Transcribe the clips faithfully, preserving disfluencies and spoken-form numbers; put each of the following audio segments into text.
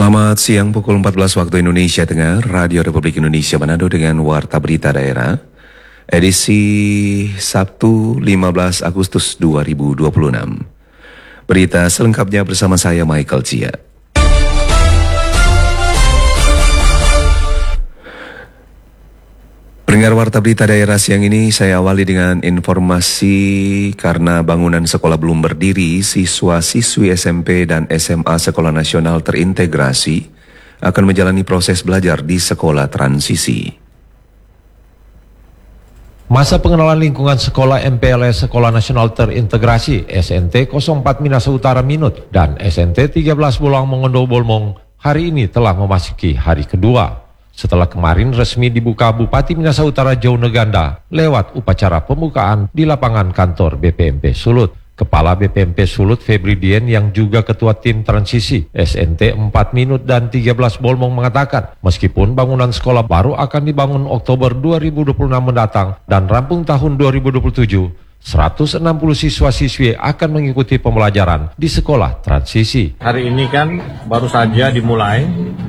Selamat siang, pukul empat belas waktu Indonesia Tengah, Radio Republik Indonesia Manado dengan Warta Berita Daerah, edisi Sabtu lima belas Agustus dua ribu dua puluh enam. Berita selengkapnya bersama saya Michael Cia. Pendengar Warta Berita Daerah siang ini saya awali dengan informasi karena bangunan sekolah belum berdiri, siswa-siswi S M P dan S M A Sekolah Nasional Terintegrasi akan menjalani proses belajar di sekolah transisi. Masa pengenalan lingkungan sekolah M P L S Sekolah Nasional Terintegrasi S N T nol empat Minahasa Utara Minut dan S N T tiga belas Bolang Mongondo Bolmong hari ini telah memasuki hari kedua. Setelah kemarin resmi dibuka Bupati Minahasa Utara Jauh Neganda lewat upacara pembukaan di lapangan kantor B P M P Sulut. Kepala B P M P Sulut Febri Dien yang juga ketua tim transisi S N T empat Minut dan tiga belas Bolmong mengatakan meskipun bangunan sekolah baru akan dibangun Oktober dua ribu dua puluh enam mendatang dan rampung tahun dua ribu dua puluh tujuh, seratus enam puluh siswa-siswi akan mengikuti pembelajaran di sekolah transisi. Hari ini kan baru saja dimulai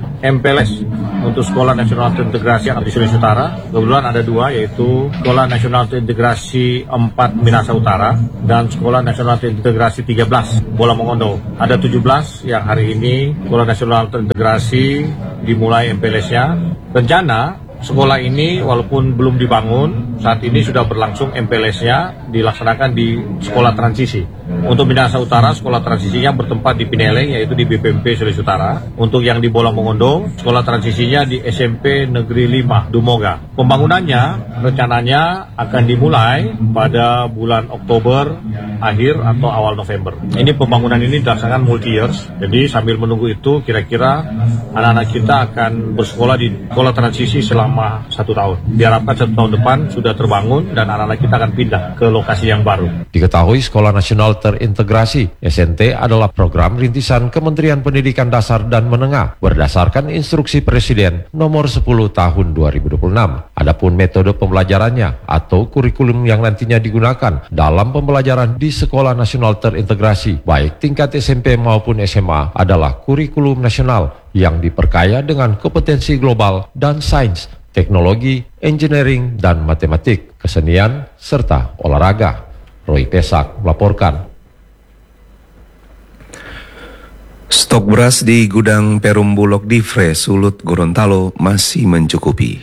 M P L S untuk Sekolah Nasional Terintegrasi di Sulawesi Utara. Kebetulan ada dua, yaitu Sekolah Nasional Terintegrasi empat Minahasa Utara dan Sekolah Nasional Terintegrasi tiga belas Bolang Mongondo. Ada tujuh belas yang hari ini Sekolah Nasional Terintegrasi dimulai M P L S-nya. Rencana sekolah ini walaupun belum dibangun, saat ini sudah berlangsung M P L S-nya dilaksanakan di sekolah transisi. Untuk Minahasa Utara, sekolah transisinya bertempat di Pineleng, yaitu di B P M P Sulawesi Utara. Untuk yang di Bolang Mongondo, sekolah transisinya di S M P Negeri lima, Dumoga. Pembangunannya rencananya akan dimulai pada bulan Oktober akhir atau awal November. Ini pembangunan ini dilaksanakan multi years, jadi sambil menunggu itu kira-kira anak-anak kita akan bersekolah di sekolah transisi selama satu tahun. Diharapkan satu tahun depan sudah terbangun dan anak-anak kita akan pindah ke lokasi yang baru. Diketahui Sekolah Nasional Terintegrasi S N T adalah program rintisan Kementerian Pendidikan Dasar dan Menengah berdasarkan instruksi Presiden nomor sepuluh tahun dua ribu dua puluh enam. Adapun metode pembelajarannya atau kurikulum yang nantinya digunakan dalam pembelajaran di Sekolah Nasional Terintegrasi baik tingkat S M P maupun S M A adalah kurikulum nasional yang diperkaya dengan kompetensi global dan sains, teknologi, engineering, dan matematik, kesenian, serta olahraga. Roy Pesak melaporkan. Stok beras di gudang Perum Bulog Divre Sulut Gorontalo masih mencukupi.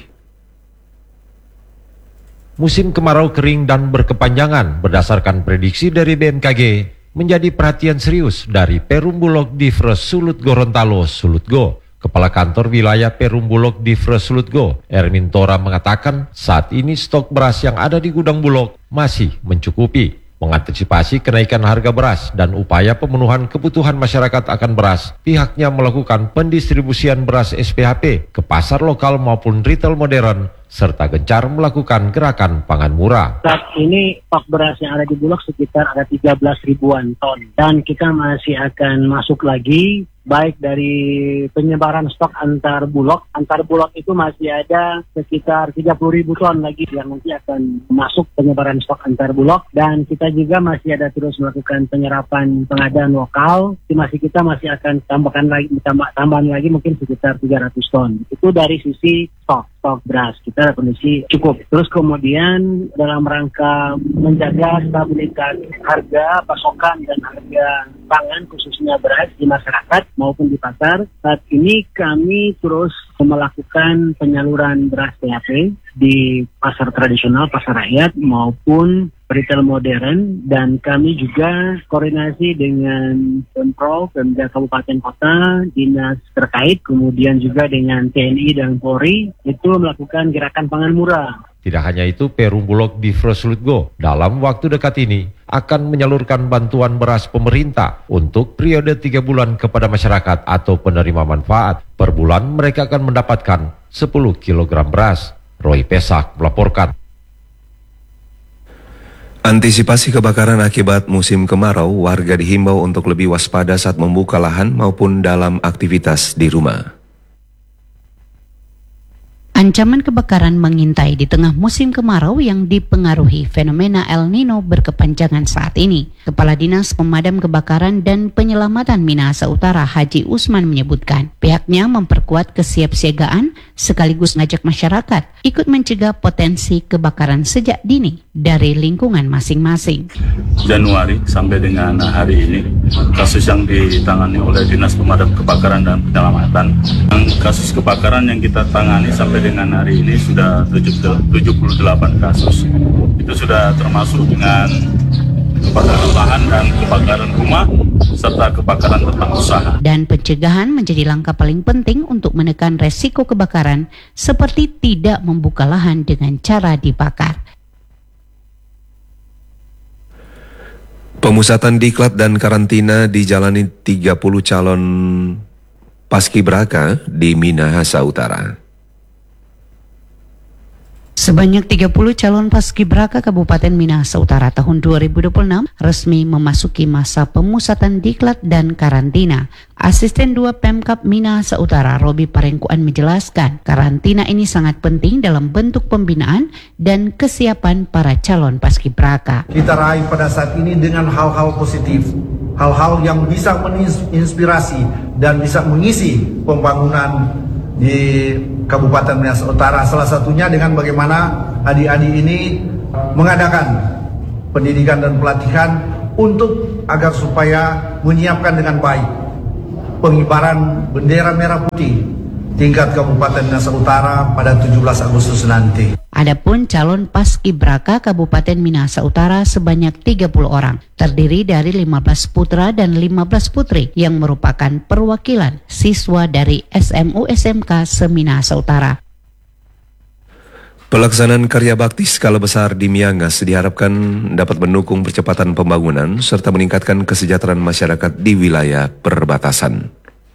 Musim kemarau kering dan berkepanjangan berdasarkan prediksi dari B M K G menjadi perhatian serius dari Perum Bulog Divre Sulut Gorontalo Sulutgo. Kepala Kantor Wilayah Perum Bulog Divre Sulutgo, Ermin Tora mengatakan saat ini stok beras yang ada di gudang Bulog masih mencukupi. Mengantisipasi kenaikan harga beras dan upaya pemenuhan kebutuhan masyarakat akan beras, pihaknya melakukan pendistribusian beras S P H P ke pasar lokal maupun retail modern, serta gencar melakukan gerakan pangan murah. Saat ini stok beras yang ada di Bulog sekitar ada tiga belas ribuan ton dan kita masih akan masuk lagi baik dari penyebaran stok antar bulog. Antar bulog itu masih ada sekitar tiga puluh ribu ton lagi yang nanti akan masuk penyebaran stok antar bulog. Dan kita juga masih ada terus melakukan penyerapan pengadaan lokal. Estimasi kita masih akan tambahkan lagi, tambah, tambahan lagi mungkin sekitar tiga ratus ton. Itu dari sisi stok. stok beras kita kondisi cukup. Terus kemudian dalam rangka menjaga stabilitas harga pasokan dan harga pangan khususnya beras di masyarakat maupun di pasar, saat ini kami terus melakukan penyaluran beras P H P di pasar tradisional, pasar rakyat maupun retail modern, dan kami juga koordinasi dengan Pemprov, Pemda Kabupaten Kota, dinas terkait, kemudian juga dengan T N I dan Polri, itu melakukan gerakan pangan murah. Tidak hanya itu, Perum Bulog Divre Sulutgo dalam waktu dekat ini akan menyalurkan bantuan beras pemerintah untuk periode tiga bulan kepada masyarakat atau penerima manfaat. Per bulan mereka akan mendapatkan sepuluh kilogram beras. Roy Pesak melaporkan. Antisipasi kebakaran akibat musim kemarau, warga dihimbau untuk lebih waspada saat membuka lahan maupun dalam aktivitas di rumah. Ancaman kebakaran mengintai di tengah musim kemarau yang dipengaruhi fenomena El Nino berkepanjangan saat ini. Kepala Dinas Pemadam Kebakaran dan Penyelamatan Minahasa Utara Haji Usman menyebutkan pihaknya memperkuat kesiapsiagaan sekaligus ngajak masyarakat ikut mencegah potensi kebakaran sejak dini dari lingkungan masing-masing. Januari sampai dengan hari ini, kasus yang ditangani oleh Dinas Pemadam Kebakaran dan Penyelamatan, kasus kebakaran yang kita tangani sampai dengan hari ini sudah tujuh puluh delapan kasus. Itu sudah termasuk dengan kebakaran lahan dan kebakaran rumah serta kebakaran tempat usaha. Dan pencegahan menjadi langkah paling penting untuk menekan resiko kebakaran seperti tidak membuka lahan dengan cara dibakar. Pemusatan diklat dan karantina dijalani tiga puluh calon paskibraka di Minahasa Utara. Sebanyak tiga puluh calon paskibraka Kabupaten Minahasa Utara tahun dua ribu dua puluh enam resmi memasuki masa pemusatan diklat dan karantina. Asisten dua Pemkab Minahasa Utara, Robi Parengkuan menjelaskan, karantina ini sangat penting dalam bentuk pembinaan dan kesiapan para calon paskibraka. Kita raih pada saat ini dengan hal-hal positif, hal-hal yang bisa menginspirasi dan bisa mengisi pembangunan di Kabupaten Minahasa Utara, salah satunya dengan bagaimana adik-adik ini mengadakan pendidikan dan pelatihan untuk agar supaya menyiapkan dengan baik pengibaran bendera merah putih tingkat Kabupaten Minahasa Utara pada tujuh belas Agustus nanti. Adapun calon paskibraka Kabupaten Minahasa Utara sebanyak tiga puluh orang, terdiri dari lima belas putra dan lima belas putri yang merupakan perwakilan siswa dari S M U S M K se-Minahasa Utara. Pelaksanaan karya bakti skala besar di Miangas diharapkan dapat mendukung percepatan pembangunan serta meningkatkan kesejahteraan masyarakat di wilayah perbatasan.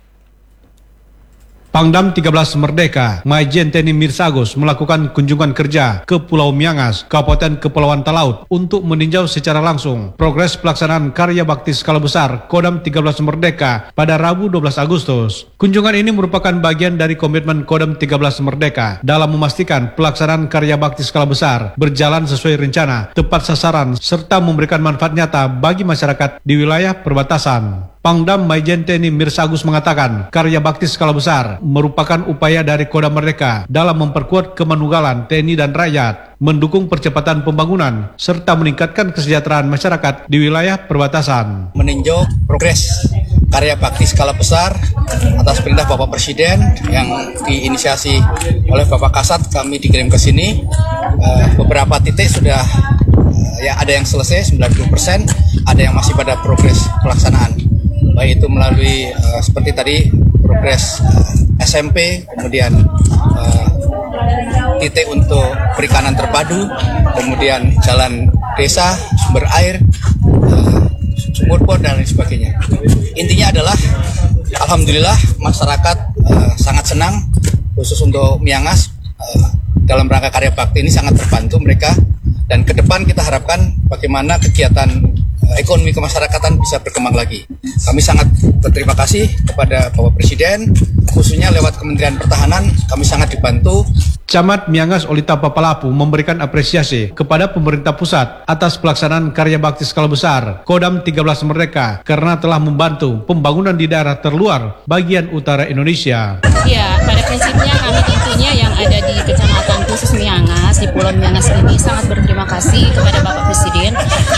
Pangdam tiga belas Merdeka, Majen Teni Mirsagus melakukan kunjungan kerja ke Pulau Miangas, Kabupaten Kepulauan Talaut untuk meninjau secara langsung progres pelaksanaan karya bakti skala besar Kodam tiga belas Merdeka pada Rabu dua belas Agustus. Kunjungan ini merupakan bagian dari komitmen Kodam tiga belas Merdeka dalam memastikan pelaksanaan karya bakti skala besar berjalan sesuai rencana, tepat sasaran, serta memberikan manfaat nyata bagi masyarakat di wilayah perbatasan. Pangdam Majen Teni Mirsagus mengatakan karya bakti skala besar merupakan upaya dari Kodam Merdeka dalam memperkuat kemanunggalan T N I dan rakyat, mendukung percepatan pembangunan, serta meningkatkan kesejahteraan masyarakat di wilayah perbatasan. Meninjau progres karya bakti skala besar atas perintah Bapak Presiden yang diinisiasi oleh Bapak Kasat, kami dikirim ke sini. Uh, beberapa titik sudah uh, ya ada yang selesai sembilan puluh persen, ada yang masih pada progres pelaksanaan. Baik itu melalui uh, seperti tadi progres uh, S M P, kemudian uh, titik untuk perikanan terpadu, kemudian jalan desa, sumber air, uh, sumur bor dan lain sebagainya. Intinya adalah alhamdulillah masyarakat uh, sangat senang, khusus untuk Miangas uh, dalam rangka karya bakti ini sangat terbantu mereka, dan ke depan kita harapkan bagaimana kegiatan ekonomi kemasyarakatan bisa berkembang lagi. Kami sangat berterima kasih kepada Bapak Presiden, khususnya lewat Kementerian Pertahanan, kami sangat dibantu. Camat Miangas Olita Papalapu memberikan apresiasi kepada pemerintah pusat atas pelaksanaan karya bakti skala besar Kodam tiga belas Merdeka karena telah membantu pembangunan di daerah terluar bagian utara Indonesia. Ya, pada prinsipnya kami tentunya yang ada di Kecamatan khusus Miangas, di Pulau Miangas ini sangat berterima kasih kepada Bapak Presiden.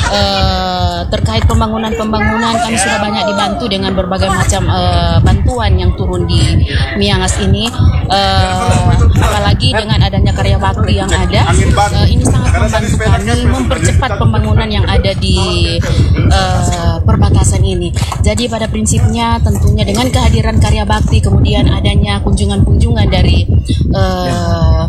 Eh, terkait pembangunan-pembangunan kami sudah banyak dibantu dengan berbagai macam eh, bantuan yang turun di Miangas ini. Eh, apalagi dengan adanya karya bakti yang ada, uh, ini sangat membantu kami mempercepat pembangunan yang ada di uh, perbatasan ini. Jadi pada prinsipnya tentunya dengan kehadiran karya bakti, kemudian adanya kunjungan-kunjungan dari uh,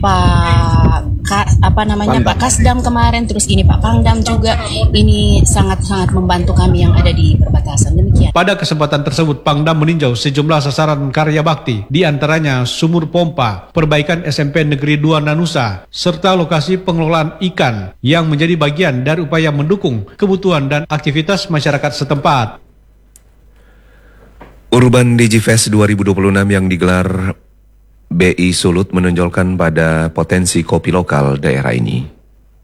Pak Ka, apa namanya Pak Kasdam kemarin, terus ini Pak Pangdam juga, ini sangat-sangat membantu kami yang ada di perbatasan. Demikian. Pada kesempatan tersebut, Pangdam meninjau sejumlah sasaran karya bakti, di antaranya sumur pompa, perbaikan S M P Negeri dua Nanusa, serta lokasi pengelolaan ikan yang menjadi bagian dari upaya mendukung kebutuhan dan aktivitas masyarakat setempat. Urban Digifest dua ribu dua puluh enam yang digelar B I Sulut menonjolkan pada potensi kopi lokal daerah ini.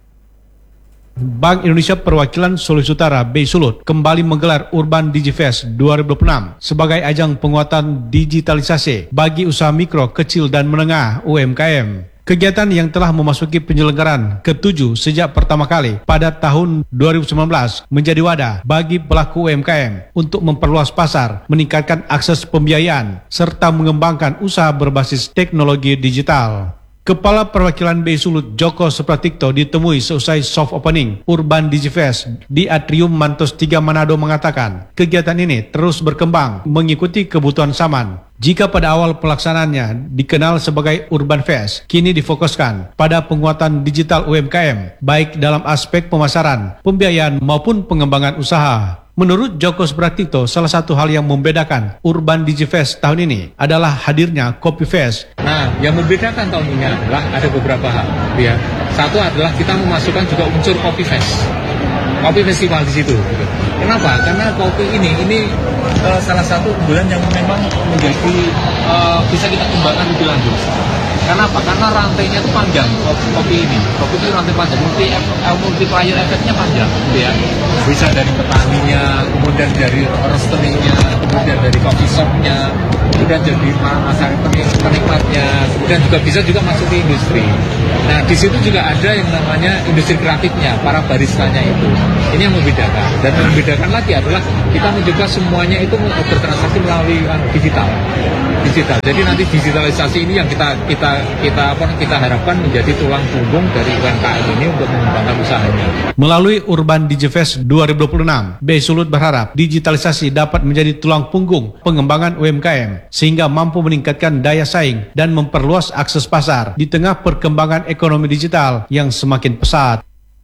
Bank Indonesia Perwakilan Sulawesi Utara B I Sulut kembali menggelar Urban DigiFest dua ribu dua puluh enam sebagai ajang penguatan digitalisasi bagi usaha mikro, kecil dan menengah U M K M. Kegiatan yang telah memasuki penyelenggaraan ketujuh sejak pertama kali pada tahun dua ribu sembilan belas menjadi wadah bagi pelaku U M K M untuk memperluas pasar, meningkatkan akses pembiayaan, serta mengembangkan usaha berbasis teknologi digital. Kepala Perwakilan B I Sulut Joko Supratikto ditemui seusai soft opening Urban DigiFest di Atrium Mantos tiga Manado mengatakan kegiatan ini terus berkembang mengikuti kebutuhan zaman. Jika pada awal pelaksanaannya dikenal sebagai Urban Fest, kini difokuskan pada penguatan digital U M K M baik dalam aspek pemasaran, pembiayaan maupun pengembangan usaha. Menurut Joko Supratikto, salah satu hal yang membedakan Urban DigiFest tahun ini adalah hadirnya Kopi Fest. Nah, yang membedakan tahun ini adalah ada beberapa hal. Ya. Satu adalah kita memasukkan juga unsur Kopi Fest, Kopi Festival di situ. Gitu. Kenapa? Karena kopi ini ini uh, salah satu unggulan yang memang menjadi uh, bisa kita kembangkan lebih lanjut. Kenapa? Karena rantainya itu panjang kopi, kopi ini. Kopi itu rantai panjang, multi multiplier efeknya panjang, gitu ya. Bisa dari petaninya, kemudian dari roasteringnya, kemudian dari coffee shopnya, kemudian jadi masyarakat penikmatnya, kemudian juga bisa juga masuk ke industri. Nah, di situ juga ada yang namanya industri kreatifnya, para baristanya itu. Ini yang membedakan. Dan yang membedakan lagi adalah kita mencoba semuanya itu bertransaksi melalui digital. Digital. Jadi nanti digitalisasi ini yang kita kita kita apa kita harapkan menjadi tulang punggung dari U M K M ini untuk mengembangkan usahanya. Melalui Urban DigiFest dua ribu dua puluh enam, B I Sulut berharap digitalisasi dapat menjadi tulang punggung pengembangan U M K M sehingga mampu meningkatkan daya saing dan memperluas akses pasar di tengah perkembangan ekonomi digital yang semakin pesat.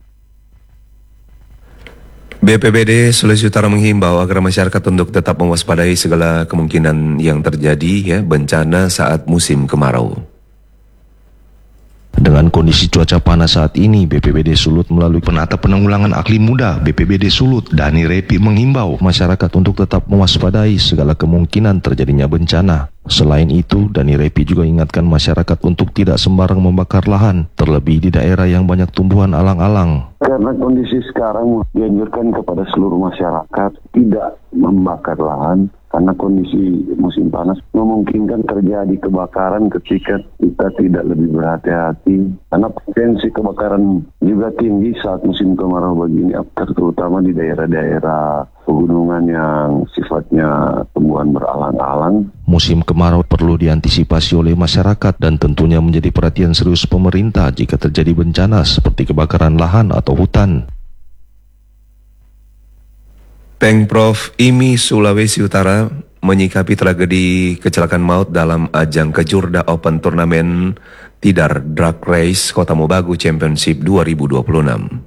B P B D Sulawesi Utara menghimbau agar masyarakat untuk tetap mewaspadai segala kemungkinan yang terjadi ya bencana saat musim kemarau. Dengan kondisi cuaca panas saat ini, B P B D Sulut melalui Penata Penanggulangan Aklim Muda B P B D Sulut, Dani Repi menghimbau masyarakat untuk tetap mewaspadai segala kemungkinan terjadinya bencana. Selain itu, Dani Repi juga ingatkan masyarakat untuk tidak sembarang membakar lahan, terlebih di daerah yang banyak tumbuhan alang-alang. Karena kondisi sekarang dianjurkan kepada seluruh masyarakat tidak membakar lahan, karena kondisi musim panas memungkinkan terjadi kebakaran ketika kita tidak lebih berhati-hati. Karena potensi kebakaran juga tinggi saat musim kemarau begini, terutama di daerah-daerah pegunungan yang sifatnya tumbuhan beralang-alang. Musim kemarau perlu diantisipasi oleh masyarakat dan tentunya menjadi perhatian serius pemerintah jika terjadi bencana seperti kebakaran lahan atau hutan. Pemprov I M I Sulawesi Utara menyikapi tragedi kecelakaan maut dalam ajang Kejurda Open Turnamen Tidar Drag Race Kota Mobagu Championship dua ribu dua puluh enam.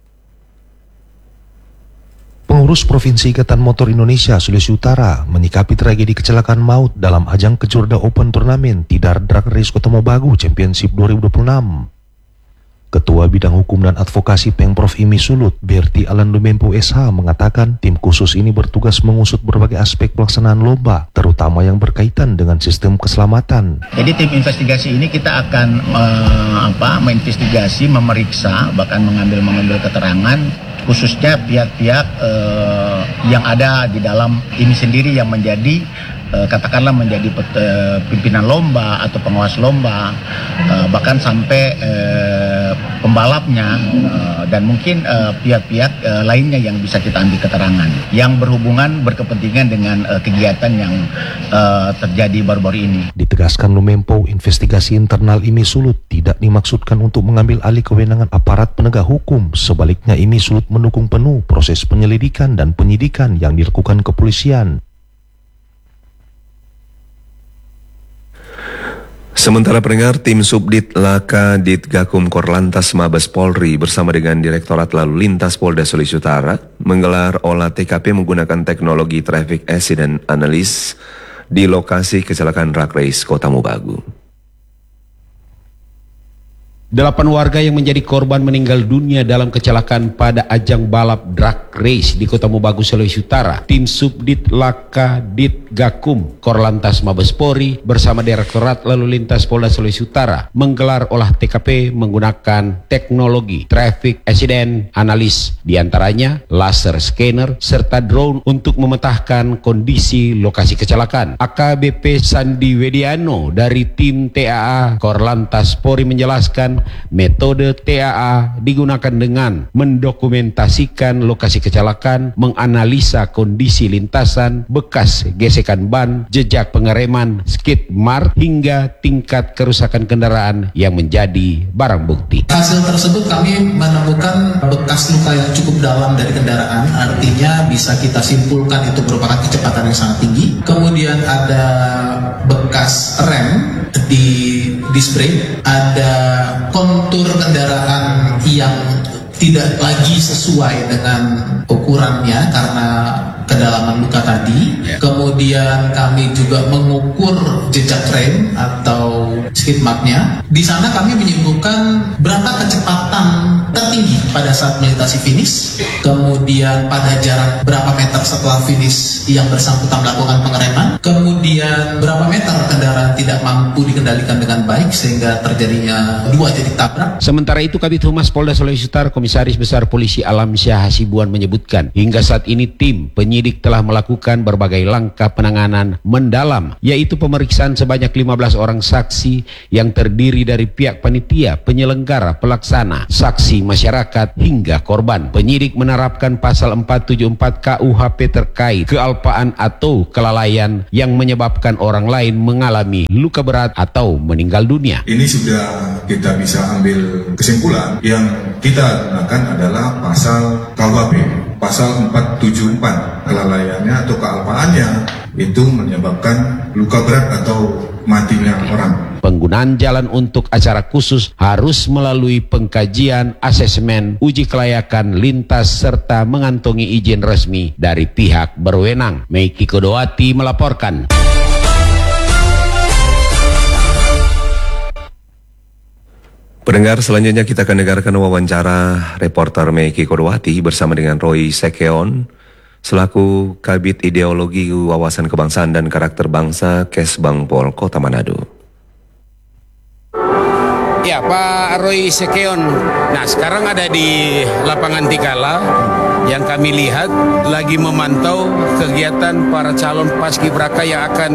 Pengurus Provinsi Ikatan Motor Indonesia Sulawesi Utara menyikapi tragedi kecelakaan maut dalam ajang Kejurda Open Turnamen Tidar Drag Race Kota Mobagu Championship dua ribu dua puluh enam. Ketua Bidang Hukum dan Advokasi Pemprov I M I Sulut, Berti Alandumempo S H mengatakan tim khusus ini bertugas mengusut berbagai aspek pelaksanaan lomba, terutama yang berkaitan dengan sistem keselamatan. Jadi tim investigasi ini kita akan uh, apa, menginvestigasi, memeriksa, bahkan mengambil mengambil keterangan khususnya pihak-pihak uh, yang ada di dalam ini sendiri yang menjadi uh, katakanlah menjadi uh, pimpinan lomba atau pengawas lomba, uh, bahkan sampai uh, pembalapnya uh, dan mungkin uh, pihak-pihak uh, lainnya yang bisa kita ambil keterangan yang berhubungan berkepentingan dengan uh, kegiatan yang uh, terjadi baru-baru ini. Ditegaskan Lumempo, investigasi internal I M I Sulut tidak dimaksudkan untuk mengambil alih kewenangan aparat penegak hukum. Sebaliknya I M I Sulut mendukung penuh proses penyelidikan dan penyidikan yang dilakukan kepolisian. Sementara pendengar, tim Subdit Laka Ditgakum Korlantas Mabes Polri bersama dengan Direktorat Lalu Lintas Polda Sulawesi Utara menggelar olah T K P menggunakan teknologi Traffic Accident Analysis di lokasi kecelakaan drag race Kota Mobagu. Delapan warga yang menjadi korban meninggal dunia dalam kecelakaan pada ajang balap drag race di Kota Mobagu, Sulawesi Utara. Tim Subdit Laka Dit Gakum Korlantas Mabes Polri bersama Direktorat Lalu Lintas Polda Sulawesi Utara menggelar olah T K P menggunakan teknologi Traffic Accident Analysis, diantaranya laser scanner serta drone untuk memetakan kondisi lokasi kecelakaan. A K B P Sandi Wediano dari tim T A A Korlantas Polri menjelaskan metode T A A digunakan dengan mendokumentasikan lokasi kecelakaan, menganalisa kondisi lintasan, bekas gesekan ban, jejak pengereman, skid mark, hingga tingkat kerusakan kendaraan yang menjadi barang bukti. Hasil tersebut kami menemukan bekas luka yang cukup dalam dari kendaraan, artinya bisa kita simpulkan itu merupakan kecepatan yang sangat tinggi. Kemudian ada bekas rem di disc brake, ada kontur kendaraan yang tidak lagi sesuai dengan ukurannya karena kedalaman luka tadi. Kemudian kami juga mengukur jejak rem atau skid marknya. Di sana kami menyimpulkan berapa kecepatan tertinggi pada saat melintasi finish, kemudian pada jarak berapa meter setelah finish yang bersangkutan melakukan pengereman, kemudian berapa meter kendaraan tidak mampu dikendalikan dengan baik sehingga terjadinya dua titik tabrak. Sementara itu, Kabid Humas Polda Sulawesi Utara Komisaris Besar Polisi Alamsyah Hasibuan menyebutkan hingga saat ini tim penyidik telah melakukan berbagai langkah penanganan mendalam, yaitu pemeriksaan sebanyak lima belas orang saksi yang terdiri dari pihak panitia, penyelenggara, pelaksana, saksi, masyarakat, hingga korban. Penyidik menerapkan pasal empat tujuh empat K U H P terkait kealpaan atau kelalaian yang menyebabkan orang lain mengalami luka berat atau meninggal dunia. Ini sudah kita bisa ambil kesimpulan yang kita gunakan adalah pasal K U H P, pasal empat tujuh empat, kelalaiannya atau kealpaannya itu menyebabkan luka berat atau matinya orang. Penggunaan jalan untuk acara khusus harus melalui pengkajian, asesmen, uji kelayakan lintas serta mengantongi izin resmi dari pihak berwenang. Meiki Kodowati melaporkan. Pendengar, selanjutnya kita akan dengarkan wawancara reporter Meiki Kodowati bersama dengan Roy Sekeon selaku Kabid Ideologi Wawasan Kebangsaan dan Karakter Bangsa Kesbangpol Kota Manado. Ya, Pak Roy Sekeon. Nah, sekarang ada di lapangan Tikala yang kami lihat lagi memantau kegiatan para calon paskibraka yang akan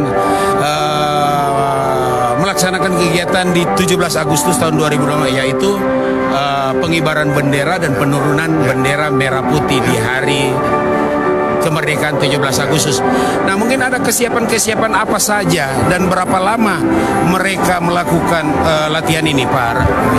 uh, melaksanakan kegiatan di tujuh belas Agustus tahun dua ribu dua puluh lima, yaitu uh, pengibaran bendera dan penurunan bendera merah putih di hari kemerdekaan tujuh belas Agustus. Nah, mungkin ada kesiapan-kesiapan apa saja dan berapa lama mereka melakukan uh, latihan ini, Pak?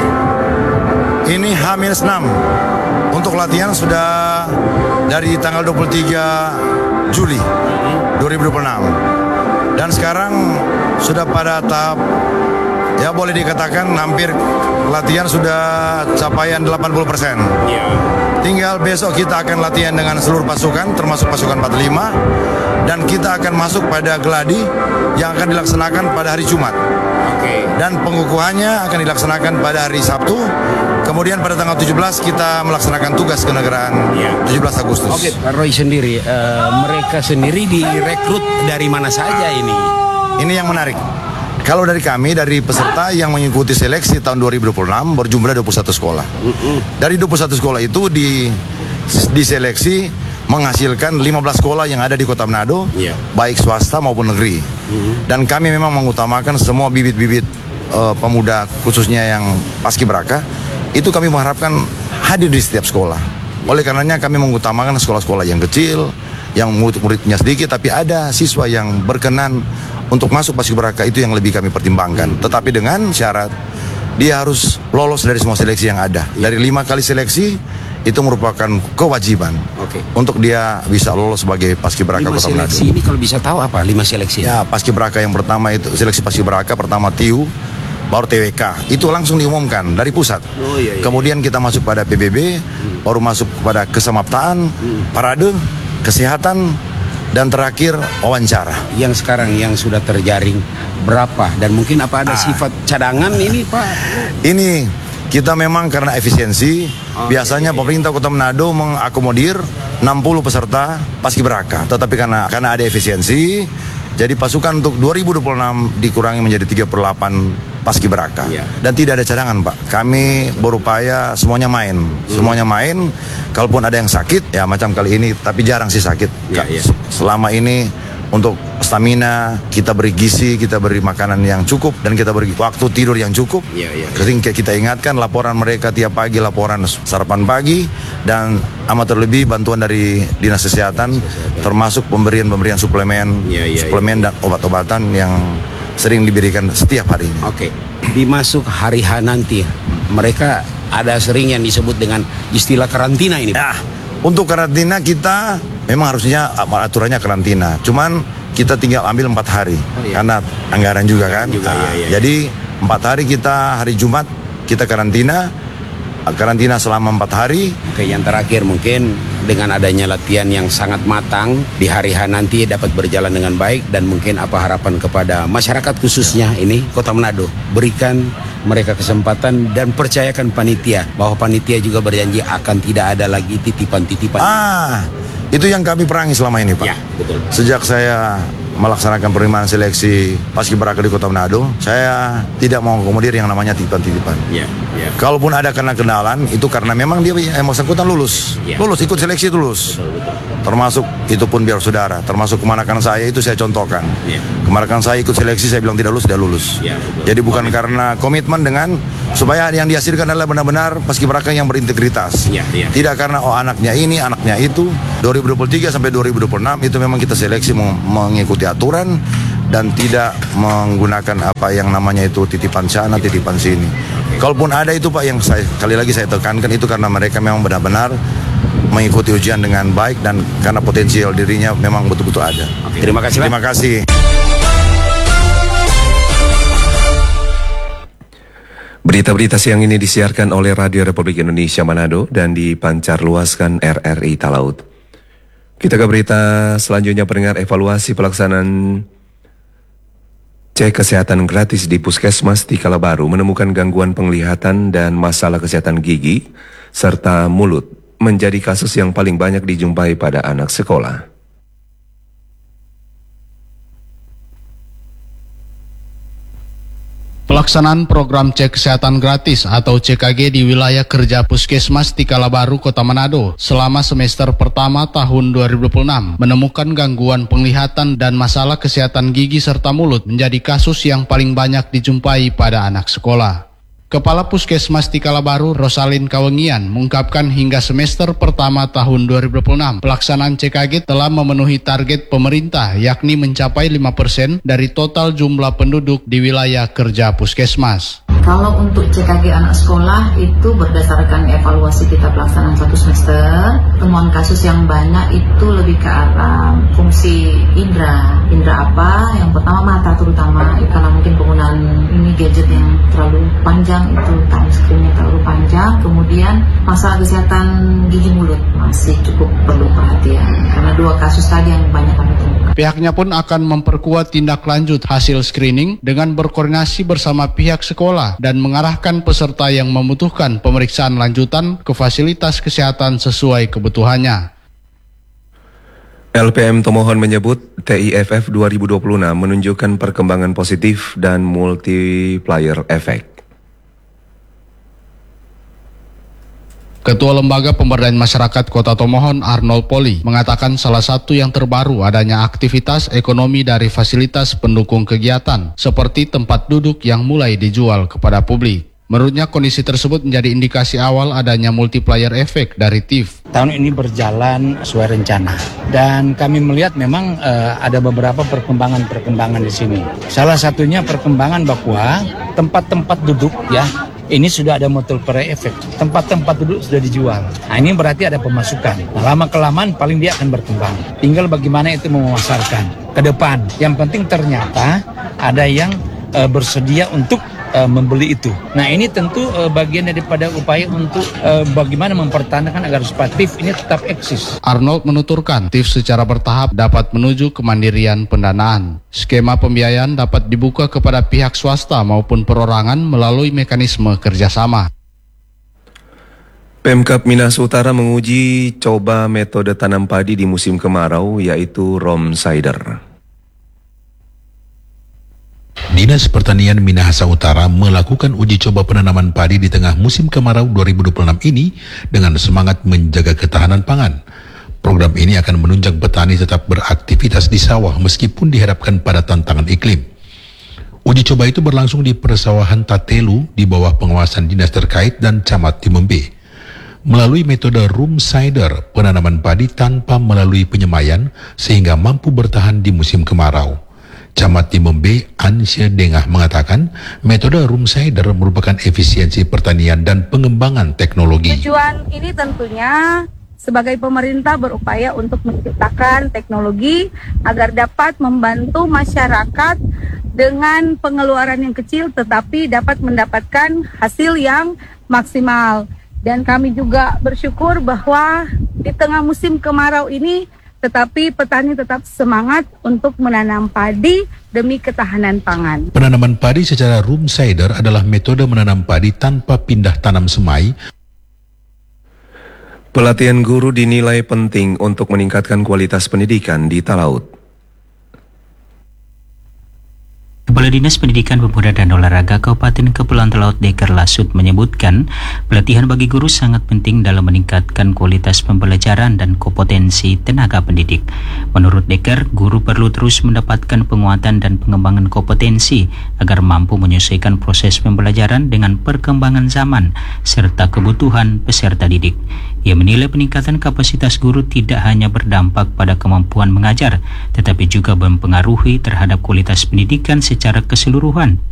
Ini H minus enam. Untuk latihan sudah dari tanggal dua puluh tiga Juli dua ribu dua puluh enam. Dan sekarang sudah pada tahap, ya boleh dikatakan hampir latihan sudah capaian delapan puluh persen. Yeah. Tinggal besok kita akan latihan dengan seluruh pasukan, termasuk pasukan empat puluh lima, dan kita akan masuk pada geladi yang akan dilaksanakan pada hari Jumat. Okay. Dan pengukuhannya akan dilaksanakan pada hari Sabtu. Kemudian pada tanggal tujuh belas kita melaksanakan tugas kenegaraan yeah. tujuh belas Agustus. Oke, okay, Pak Roy sendiri, uh, mereka sendiri direkrut dari mana saja ini? Ini yang menarik. Kalau dari kami, dari peserta yang mengikuti seleksi tahun dua ribu dua puluh enam berjumlah dua puluh satu sekolah. Dari dua puluh satu sekolah itu di diseleksi menghasilkan lima belas sekolah yang ada di Kota Manado, yeah. baik swasta maupun negeri. Mm-hmm. Dan kami memang mengutamakan semua bibit-bibit uh, pemuda khususnya yang paskibraka itu kami mengharapkan hadir di setiap sekolah. Oleh karenanya kami mengutamakan sekolah-sekolah yang kecil, yang murid-muridnya sedikit, tapi ada siswa yang berkenan untuk masuk paskibraka, itu yang lebih kami pertimbangkan. Tetapi dengan syarat dia harus lolos dari semua seleksi yang ada. Dari lima kali seleksi itu merupakan kewajiban okay. untuk dia bisa lolos sebagai paskibraka Kota Manado. Seleksi ini kalau bisa tahu apa? Lima seleksi? Ya, paskibraka yang pertama itu seleksi paskibraka pertama T I U, baru T W K. Itu langsung diumumkan dari pusat. Oh, iya, iya. Kemudian kita masuk pada P B B, hmm. baru masuk pada kesamaptaan, hmm. parade, kesehatan, dan terakhir wawancara. Yang sekarang yang sudah terjaring berapa? Dan mungkin apa ada ah. sifat cadangan ini, Pak? Ini Kita memang karena efisiensi, oh, biasanya iya, iya. pemerintah Kota Manado mengakomodir enam puluh peserta paskibraka. Tetapi karena karena ada efisiensi, jadi pasukan untuk dua ribu dua puluh enam dikurangi menjadi tiga per delapan paskibraka. Iya. Dan tidak ada cadangan, Pak. Kami berupaya semuanya main. Hmm. Semuanya main, kalaupun ada yang sakit, ya macam kali ini, tapi jarang sih sakit. Iya, iya. Selama ini untuk stamina, kita beri gizi, kita beri makanan yang cukup, dan kita beri waktu tidur yang cukup. Iya, iya, iya. Sering kita ingatkan laporan mereka tiap pagi, laporan sarapan pagi, dan amat terlebih bantuan dari Dinas Kesehatan, Kesehatan. termasuk pemberian-pemberian suplemen, iya, iya, suplemen iya. dan obat-obatan yang sering diberikan setiap hari. Oke, dimasuk hari H nanti, mereka ada sering yang disebut dengan istilah karantina ini. Nah, untuk karantina kita memang harusnya aturannya karantina, cuman kita tinggal ambil empat hari, oh, iya. karena anggaran juga kan. Juga, nah, iya, iya. Jadi empat hari kita, hari Jumat kita karantina, karantina selama empat hari. Oke, yang terakhir mungkin dengan adanya latihan yang sangat matang di hari H nanti dapat berjalan dengan baik, dan mungkin apa harapan kepada masyarakat khususnya ini Kota Manado, berikan mereka kesempatan dan percayakan panitia bahwa panitia juga berjanji akan tidak ada lagi titipan-titipan. Ah, itu yang kami perangi selama ini, Pak. Ya, betul. Sejak saya melaksanakan penerimaan seleksi paskibraka di Kota Manado, saya tidak mau akomodir yang namanya titipan-titipan. Ya, ya. Kalaupun ada kena kenalan, itu karena memang dia yang bersangkutan lulus, ya. lulus ikut seleksi lulus. Betul, betul. Termasuk itu pun biar saudara, termasuk kemanakan saya itu saya contohkan. Ya. Kemanakan saya ikut seleksi, saya bilang tidak lulus, tidak lulus. Ya, jadi bukan komitmen. Karena komitmen dengan supaya yang dihasilkan adalah benar-benar paskibraka yang berintegritas. Ya, ya. Tidak karena oh anaknya ini, anaknya itu. dua ribu dua puluh tiga sampai dua ribu dua puluh enam itu memang kita seleksi mengikuti aturan dan tidak menggunakan apa yang namanya itu titipan sana, titipan sini. Kalaupun ada itu, Pak, yang saya kali lagi saya tekankan itu karena mereka memang benar-benar mengikuti ujian dengan baik dan karena potensial dirinya memang betul-betul ada. Oke. Terima kasih, Pak. Terima kasih. Berita-berita siang ini disiarkan oleh Radio Republik Indonesia Manado dan dipancarluaskan R R I Talaut. Kita ke berita selanjutnya, pendengar. Evaluasi pelaksanaan cek kesehatan gratis di Puskesmas di Kalabaru menemukan gangguan penglihatan dan masalah kesehatan gigi serta mulut menjadi kasus yang paling banyak dijumpai pada anak sekolah. Pelaksanaan program cek kesehatan gratis atau C K G di wilayah kerja Puskesmas di Kalabaru, Kota Manado selama semester pertama tahun dua ribu dua puluh enam menemukan gangguan penglihatan dan masalah kesehatan gigi serta mulut menjadi kasus yang paling banyak dijumpai pada anak sekolah. Kepala Puskesmas di Kalabaru, Rosalin Kawengian, mengungkapkan hingga semester pertama tahun dua ribu dua puluh enam, pelaksanaan C K G telah memenuhi target pemerintah, yakni mencapai lima persen dari total jumlah penduduk di wilayah kerja Puskesmas. Kalau untuk C K G anak sekolah itu berdasarkan evaluasi kita pelaksanaan satu semester, temuan kasus yang banyak itu lebih ke arah fungsi indera. Indera apa? Yang pertama mata terutama, karena mungkin penggunaan ini gadget yang terlalu panjang, itu time screen-nya terlalu panjang. Kemudian masalah kesehatan gigi mulut masih cukup perlu perhatian, karena dua kasus tadi yang banyak kami temukan. Pihaknya pun akan memperkuat tindak lanjut hasil screening dengan berkoordinasi bersama pihak sekolah dan mengarahkan peserta yang membutuhkan pemeriksaan lanjutan ke fasilitas kesehatan sesuai kebutuhannya. L P M Tomohon menyebut T I F F dua ribu dua puluh enam menunjukkan perkembangan positif dan multiplier effect. Ketua Lembaga Pemberdayaan Masyarakat Kota Tomohon, Arnold Poli, mengatakan salah satu yang terbaru adanya aktivitas ekonomi dari fasilitas pendukung kegiatan, seperti tempat duduk yang mulai dijual kepada publik. Menurutnya kondisi tersebut menjadi indikasi awal adanya multiplier effect dari T I F. Tahun ini berjalan sesuai rencana dan kami melihat memang uh, ada beberapa perkembangan-perkembangan di sini. Salah satunya perkembangan bahwa tempat-tempat duduk ya, ini sudah ada multiplier effect. Tempat-tempat duduk sudah dijual. Nah, ini berarti ada pemasukan. Nah, lama-kelamaan paling dia akan berkembang. Tinggal bagaimana itu memasarkan ke depan. Yang penting ternyata ada yang uh, bersedia untuk Uh, membeli itu. Nah, ini tentu uh, bagian daripada upaya untuk uh, bagaimana mempertahankan agar supaya T I F ini tetap eksis. Arnold menuturkan T I F secara bertahap dapat menuju kemandirian pendanaan. Skema pembiayaan dapat dibuka kepada pihak swasta maupun perorangan melalui mekanisme kerjasama. Pemkab Minas Utara menguji coba metode tanam padi di musim kemarau, yaitu Rom Cider. Dinas Pertanian Minahasa Utara melakukan uji coba penanaman padi di tengah musim kemarau dua ribu dua puluh enam ini dengan semangat menjaga ketahanan pangan. Program ini akan menunjang petani tetap beraktivitas di sawah meskipun dihadapkan pada tantangan iklim. Uji coba itu berlangsung di persawahan Tatelu di bawah pengawasan dinas terkait dan Camat Timembe. Melalui metode room cider, penanaman padi tanpa melalui penyemaian sehingga mampu bertahan di musim kemarau. Camat Timembe Ansya Dengah mengatakan metode room cider merupakan efisiensi pertanian dan pengembangan teknologi. Tujuan ini tentunya sebagai pemerintah berupaya untuk menciptakan teknologi agar dapat membantu masyarakat dengan pengeluaran yang kecil tetapi dapat mendapatkan hasil yang maksimal. Dan kami juga bersyukur bahwa di tengah musim kemarau ini tetapi petani tetap semangat untuk menanam padi demi ketahanan pangan. Penanaman padi secara room cider adalah metode menanam padi tanpa pindah tanam semai. Pelatihan guru dinilai penting untuk meningkatkan kualitas pendidikan di Talaut. Kepala Dinas Pendidikan Pemuda dan Olahraga Kabupaten Kepulauan Talaut Deker Lasut menyebutkan pelatihan bagi guru sangat penting dalam meningkatkan kualitas pembelajaran dan kompetensi tenaga pendidik. Menurut Deker, guru perlu terus mendapatkan penguatan dan pengembangan kompetensi agar mampu menyesuaikan proses pembelajaran dengan perkembangan zaman serta kebutuhan peserta didik. Ia menilai peningkatan kapasitas guru tidak hanya berdampak pada kemampuan mengajar, tetapi juga mempengaruhi terhadap kualitas pendidikan secara keseluruhan.